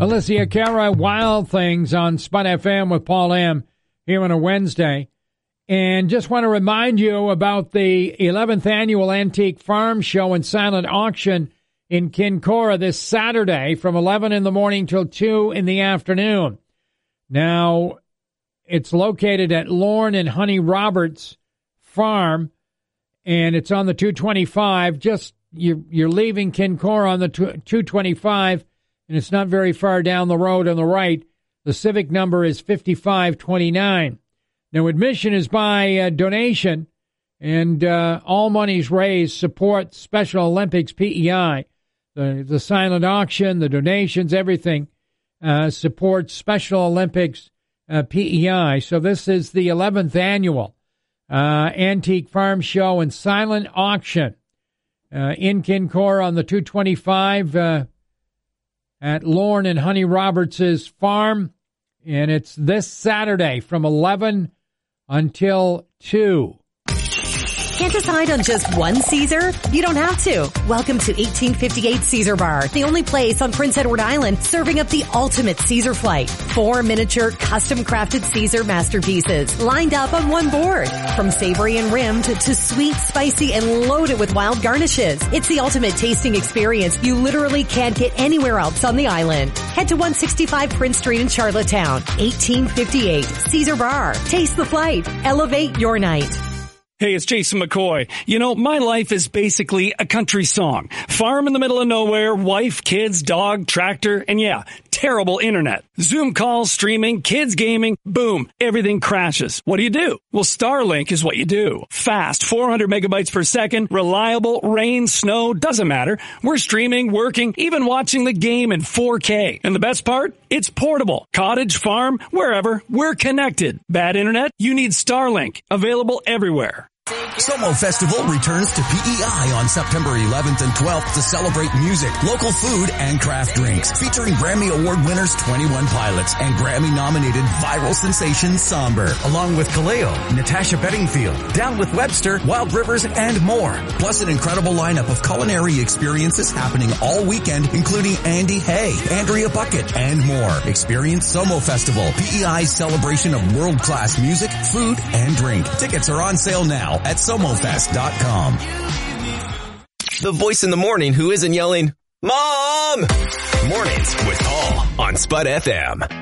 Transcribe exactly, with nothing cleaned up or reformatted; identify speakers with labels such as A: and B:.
A: Alicia Cara, Wild Things on Spud F M with Paul M. here on a Wednesday. And just want to remind you about the eleventh Annual Antique Farm Show and Silent Auction in Kincora this Saturday from eleven in the morning till two in the afternoon. Now, it's located at Lorne and Honey Roberts Farm, and it's on the two twenty-five. Just you're, you're leaving Kincora on the two twenty-five, and it's not very far down the road on the right. The civic number is fifty-five twenty-nine. Now, admission is by uh, donation, and uh, all monies raised support Special Olympics P E I. The, the silent auction, the donations, everything uh, supports Special Olympics uh, P E I. So this is the eleventh Annual uh, Antique Farm Show and Silent Auction uh, in Kincora on the two twenty-five uh, at Lorne and Honey Roberts' farm. And it's this Saturday from eleven until two.
B: Can't decide on just one Caesar? You don't have to. Welcome to eighteen fifty-eight Caesar Bar, the only place on Prince Edward Island serving up the ultimate Caesar flight. Four miniature, custom-crafted Caesar masterpieces lined up on one board. From savory and rimmed to sweet, spicy, and loaded with wild garnishes. It's the ultimate tasting experience you literally can't get anywhere else on the island. Head to one sixty-five Prince Street in Charlottetown. eighteen fifty-eight Caesar Bar. Taste the flight. Elevate your night.
C: Hey, it's Jason McCoy. You know, my life is basically a country song. Farm in the middle of nowhere, wife, kids, dog, tractor, and yeah, terrible internet. Zoom calls, streaming, kids gaming, boom, everything crashes. What do you do? Well, Starlink is what you do. Fast, four hundred megabytes per second, reliable, rain, snow, doesn't matter. We're streaming, working, even watching the game in four K. And the best part? It's portable. Cottage, farm, wherever, we're connected. Bad internet? You need Starlink. Available everywhere.
D: Somo Festival returns to P E I on September eleventh and twelfth to celebrate music, local food, and craft drinks. Featuring Grammy Award winners twenty-one Pilots and Grammy-nominated viral sensation Somber, along with Kaleo, Natasha Bedingfield, Down with Webster, Wild Rivers, and more. Plus an incredible lineup of culinary experiences happening all weekend, including Andy Hay, Andrea Bucket, and more. Experience Somo Festival, P E I's celebration of world-class music, food, and drink. Tickets are on sale now at somofest dot com.
E: The voice in the morning who isn't yelling, Mom! Mornings with Paul on Spud F M.